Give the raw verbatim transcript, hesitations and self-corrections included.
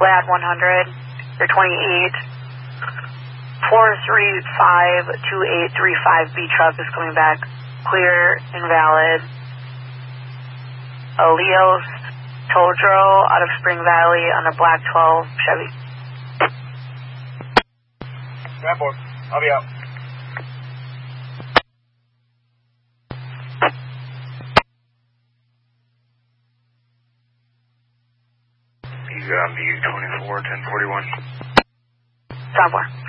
Lab one hundred, or twenty-eight, four three five two eight three five B truck is coming back. Clear, invalid. A Leos Todro out of Spring Valley on a black twelve Chevy. Grab board. I'll be out. You got me twenty-four ten forty-one. Software.